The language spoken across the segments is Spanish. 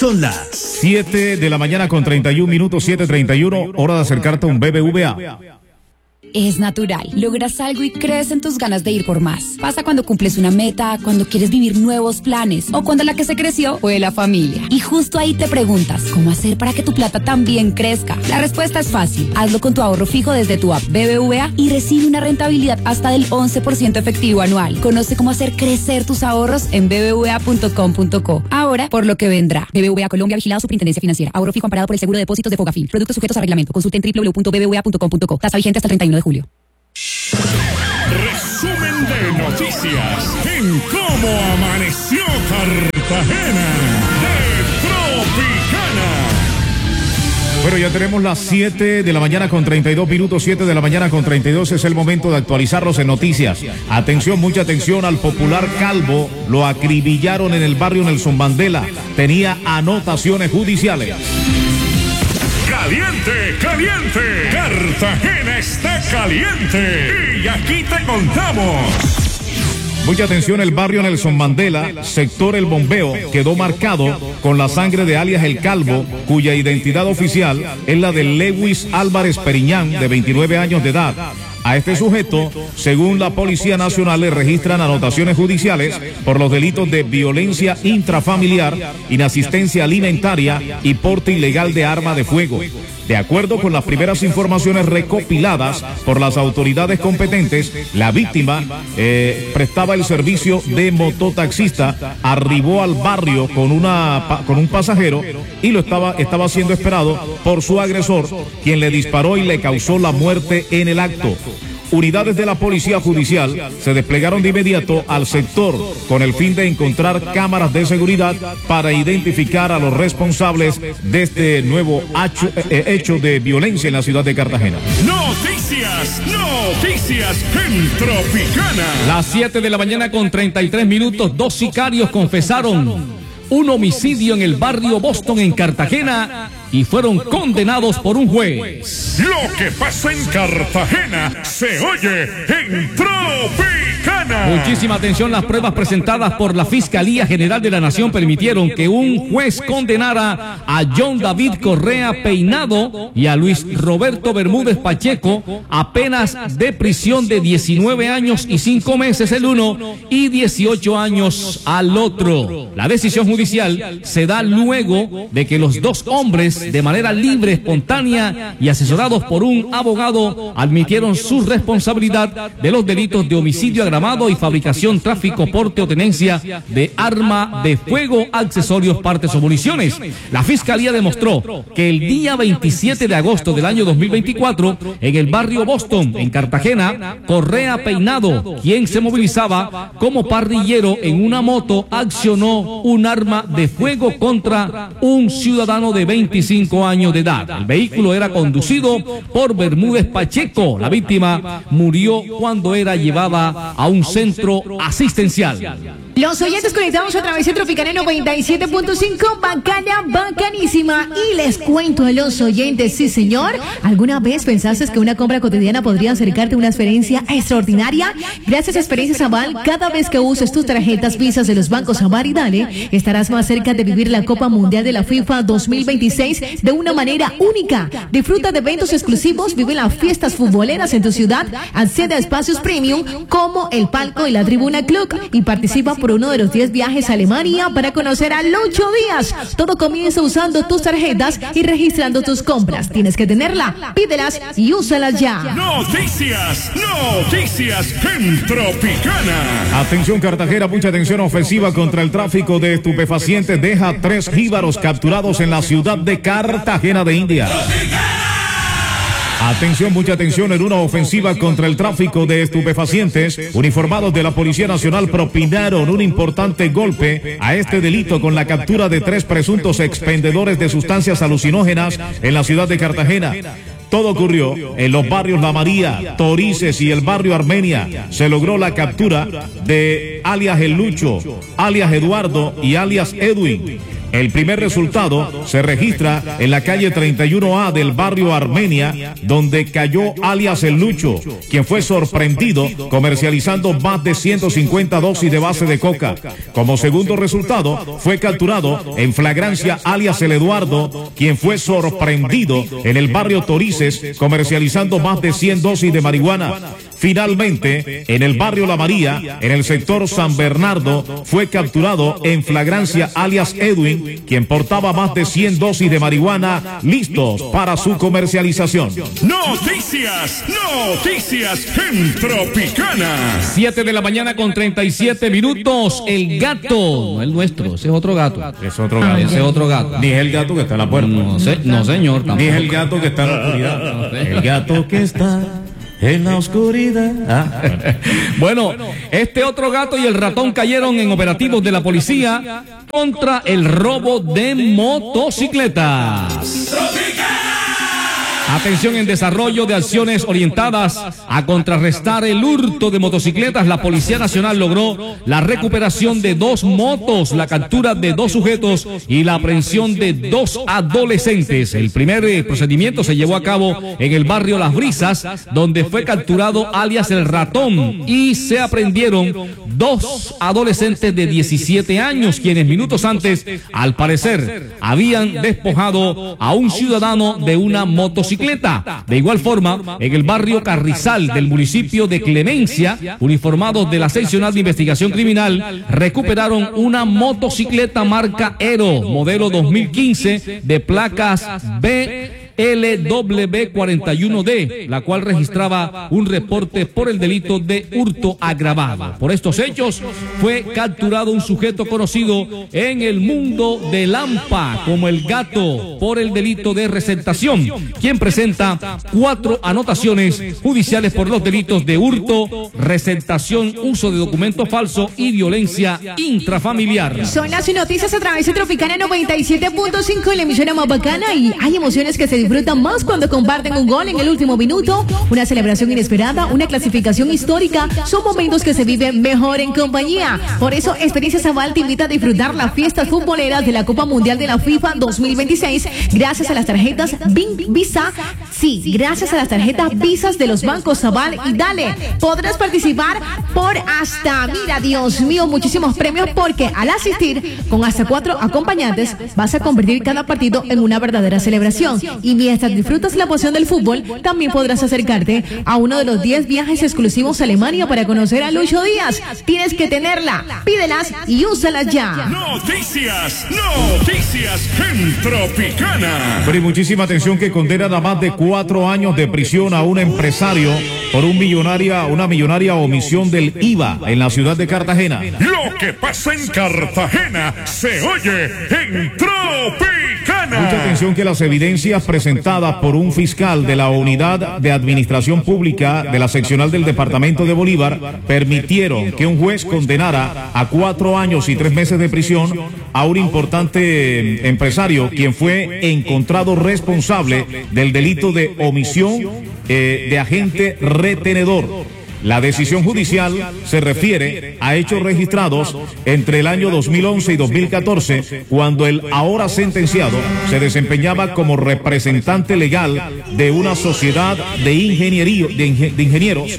Son las 7 de la mañana con 31 minutos, 7:31, hora de acercarte a un BBVA. Es natural. Logras algo y crees en tus ganas de ir por más. Pasa cuando cumples una meta, cuando quieres vivir nuevos planes o cuando la que se creció fue la familia. Y justo ahí te preguntas, ¿cómo hacer para que tu plata también crezca? La respuesta es fácil. Hazlo con tu ahorro fijo desde tu app BBVA y recibe una rentabilidad hasta del 11% efectivo anual. Conoce cómo hacer crecer tus ahorros en bbva.com.co. Ahora, por lo que vendrá. BBVA Colombia, vigilado Superintendencia Financiera. Ahorro fijo amparado por el Seguro de Depósitos de Fogafín. Productos sujetos a reglamento. Consulte en www.bbva.com.co. Tasa vigente hasta el 31 de julio. Resumen de noticias en cómo amaneció Cartagena de Tropicana. Bueno, ya tenemos las 7 de la mañana con 32 minutos, 7 de la mañana con 32, es el momento de actualizarlos en noticias. Atención, mucha atención, al popular calvo lo acribillaron en el barrio Nelson Mandela, tenía anotaciones judiciales. Caliente, caliente, Cartagena está caliente y aquí te contamos. Mucha atención, el barrio Nelson Mandela, sector El Bombeo, quedó marcado con la sangre de alias El Calvo, cuya identidad oficial es la de Lewis Álvarez Periñán, de 29 años de edad. A este sujeto, según la Policía Nacional, le registran anotaciones judiciales por los delitos de violencia intrafamiliar, inasistencia alimentaria y porte ilegal de arma de fuego. De acuerdo con las primeras informaciones recopiladas por las autoridades competentes, la víctima prestaba el servicio de mototaxista, arribó al barrio con un pasajero y estaba siendo esperado por su agresor, quien le disparó y le causó la muerte en el acto. Unidades de la Policía Judicial se desplegaron de inmediato al sector con el fin de encontrar cámaras de seguridad para identificar a los responsables de este nuevo hecho de violencia en la ciudad de Cartagena. Noticias en Tropicana. Las 7 de la mañana con 33 minutos, 2 sicarios confesaron un homicidio en el barrio Boston en Cartagena y fueron condenados por un juez. Lo que pasa en Cartagena se oye en Tropicana. Muchísima atención, las pruebas presentadas por la Fiscalía General de la Nación permitieron que un juez condenara a John David Correa Peinado y a Luis Roberto Bermúdez Pacheco a penas de prisión de 19 años y 5 meses el uno y 18 años al otro. La decisión judicial se da luego de que los dos hombres, de manera libre, espontánea y asesorados por un abogado, admitieron su responsabilidad de los delitos de homicidio agravado y fabricación, tráfico, porte o tenencia de arma de fuego, accesorios, partes o municiones. La Fiscalía demostró que el día 27 de agosto del año 2024, en el barrio Boston, en Cartagena, Correa Peinado, quien se movilizaba como parrillero en una moto, accionó un arma de fuego contra un ciudadano de 25 años de edad. El vehículo era conducido por Bermúdez Pacheco. La víctima murió cuando era llevada a un centro asistencial. Los oyentes conectados a través de Tropicana 97.5, bacana, bacanísima. Y les cuento a los oyentes, sí señor, ¿alguna vez pensaste que una compra cotidiana podría acercarte a una experiencia extraordinaria? Gracias a Experiencias Aval, cada vez que uses tus tarjetas Visas de los bancos Aval y Dale, estarás más cerca de vivir la Copa Mundial de la FIFA 2026 de una manera única. Disfruta de eventos exclusivos, vive las fiestas futboleras en tu ciudad, accede a espacios premium como el palco y la tribuna club y participa por uno de los 10 viajes a Alemania para conocer a Lucho Díaz. Todo comienza usando tus tarjetas y registrando tus compras. Tienes que tenerla, pídelas y úsalas ya. Noticias en Tropicana. Atención Cartagena, mucha atención, ofensiva contra el tráfico de estupefacientes deja 3 jíbaros capturados en la ciudad de Cartagena de India. Atención, mucha atención, en una ofensiva contra el tráfico de estupefacientes, uniformados de la Policía Nacional propinaron un importante golpe a este delito con la captura de 3 presuntos expendedores de sustancias alucinógenas en la ciudad de Cartagena. Todo ocurrió en los barrios La María, Torices y el barrio Armenia. Se logró la captura de alias El Lucho, alias Eduardo y alias Edwin. El primer resultado se registra en la calle 31A del barrio Armenia, donde cayó alias El Lucho, quien fue sorprendido comercializando más de 150 dosis de base de coca. Como segundo resultado, fue capturado en flagrancia alias El Eduardo, quien fue sorprendido en el barrio Torices comercializando más de 100 dosis de marihuana. Finalmente, en el barrio La María, en el sector San Bernardo, fue capturado en flagrancia alias Edwin, quien portaba más de 100 dosis de marihuana listos para su comercialización. Noticias en Tropicana. 7 de la mañana con 37 minutos. El gato, no el nuestro, ese es otro gato. Es otro gato. Ese es otro gato. Ni es el gato que está en la puerta. No señor. Tampoco. Ni es el gato que está en la oscuridad. El gato que está en la oscuridad. Bueno, este otro gato y el ratón cayeron en operativos de la policía contra el robo de motocicletas. Atención, en desarrollo de acciones orientadas a contrarrestar el hurto de motocicletas, la Policía Nacional logró la recuperación de 2 motos, la captura de 2 sujetos y la aprehensión de 2 adolescentes. El primer procedimiento se llevó a cabo en el barrio Las Brisas, donde fue capturado alias El Ratón y se aprendieron 2 adolescentes de 17 años, quienes minutos antes, al parecer, habían despojado a un ciudadano de una motocicleta. De igual forma, en el barrio Carrizal del municipio de Clemencia, uniformados de la Seccional de Investigación Criminal recuperaron una motocicleta marca Aero, modelo 2015, de placas LW41D, la cual registraba un reporte por el delito de hurto agravado. Por estos hechos fue capturado un sujeto conocido en el mundo de Lampa como el Gato por el delito de receptación, quien presenta 4 anotaciones judiciales por los delitos de hurto, receptación, uso de documento falso y violencia intrafamiliar. Son las noticias a través de Tropicana 97.5, la emisora más bacana, y hay emociones que se disfrutan más cuando comparten un gol en el último minuto, una celebración inesperada, una clasificación histórica. Son momentos que se viven mejor en compañía. Por eso, Experiencia Zabal te invita a disfrutar las fiestas futboleras de la Copa Mundial de la FIFA 2026 gracias a las tarjetas Visa. Sí, gracias a las tarjetas Visas de los bancos Zabal y Dale. Podrás participar por hasta, mira, Dios mío, muchísimos premios, porque al asistir con hasta 4 acompañantes vas a convertir cada partido en una verdadera celebración. Y mientras disfrutas la pasión del fútbol, también podrás acercarte a uno de los 10 viajes exclusivos a Alemania para conocer a Lucho Díaz. Tienes que tenerla, pídelas y úsalas ya. Noticias en Tropicana. Pero y muchísima atención, que condenan a más de 4 años de prisión a un empresario por una millonaria omisión del IVA en la ciudad de Cartagena. Lo que pasa en Cartagena se oye en Tropicana. Mucha atención, que las evidencias presentadas por un fiscal de la Unidad de Administración Pública de la Seccional del Departamento de Bolívar permitieron que un juez condenara a 4 años y 3 meses de prisión a un importante empresario, quien fue encontrado responsable del delito de omisión de agente retenedor. La decisión judicial se refiere a hechos registrados entre el año 2011 y 2014, cuando el ahora sentenciado se desempeñaba como representante legal de una sociedad de ingenieros,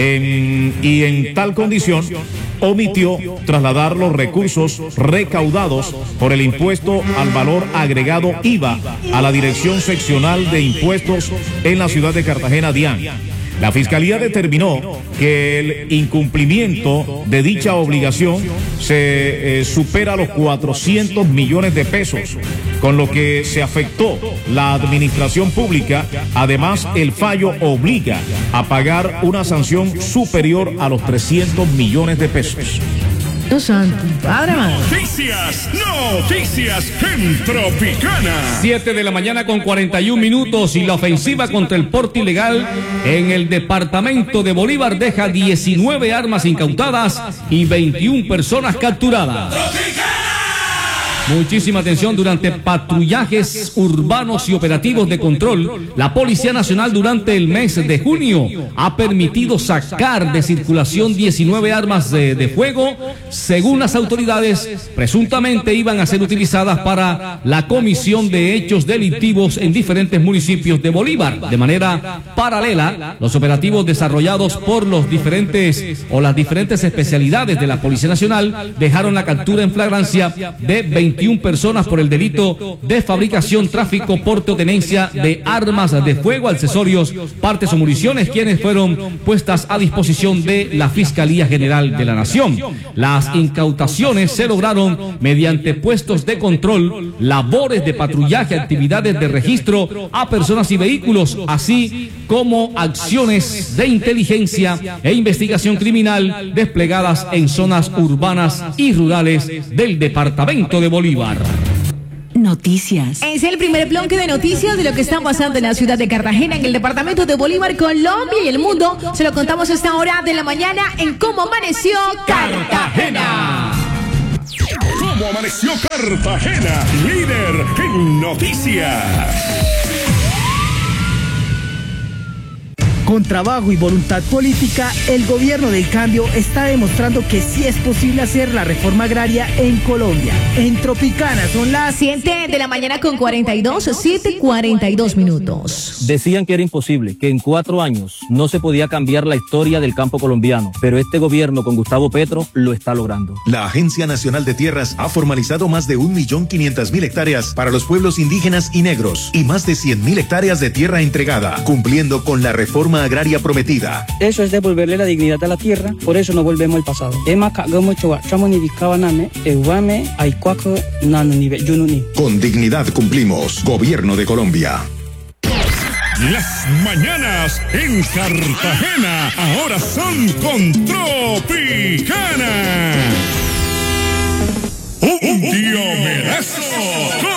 y en tal condición omitió trasladar los recursos recaudados por el impuesto al valor agregado IVA a la Dirección Seccional de Impuestos en la ciudad de Cartagena, DIAN. La Fiscalía determinó que el incumplimiento de dicha obligación se supera los 400 millones de pesos, con lo que se afectó la administración pública. Además, el fallo obliga a pagar una sanción superior a los 300 millones de pesos. Dios santo, padre amado. Noticias en Tropicana. 7 de la mañana con 41 minutos y la ofensiva contra el porte ilegal en el departamento de Bolívar deja 19 armas incautadas y 21 personas capturadas. Muchísima atención durante patrullajes urbanos y operativos de control. La Policía Nacional durante el mes de junio ha permitido sacar de circulación 19 armas de fuego. Según las autoridades, presuntamente iban a ser utilizadas para la comisión de hechos delictivos en diferentes municipios de Bolívar. De manera paralela, los operativos desarrollados por las diferentes especialidades de la Policía Nacional dejaron la captura en flagrancia de 21 personas por el delito de fabricación, tráfico, porte o tenencia de armas de fuego, accesorios, partes o municiones, quienes fueron puestas a disposición de la Fiscalía General de la Nación. Las incautaciones se lograron mediante puestos de control, labores de patrullaje, actividades de registro a personas y vehículos, así como acciones de inteligencia e investigación criminal desplegadas en zonas urbanas y rurales del departamento de Bolívar. Noticias. Es el primer bloque de noticias de lo que está pasando en la ciudad de Cartagena, en el departamento de Bolívar, Colombia y el mundo. Se lo contamos a esta hora de la mañana en Cómo Amaneció Cartagena. ¿Cómo amaneció Cartagena? Líder en noticias. Con trabajo y voluntad política, el gobierno del cambio está demostrando que sí es posible hacer la reforma agraria en Colombia. En Tropicana son las 7 de la mañana con 7:42 minutos. Decían que era imposible, que en 4 años no se podía cambiar la historia del campo colombiano, pero este gobierno con Gustavo Petro lo está logrando. La Agencia Nacional de Tierras ha formalizado más de 1.500.000 hectáreas para los pueblos indígenas y negros y más de 100.000 hectáreas de tierra entregada, cumpliendo con la reforma agraria prometida. Eso es devolverle la dignidad a la tierra, por eso no volvemos al pasado. Con dignidad cumplimos. Gobierno de Colombia. Las mañanas en Cartagena ahora son con Tropicana. Un diomedazo.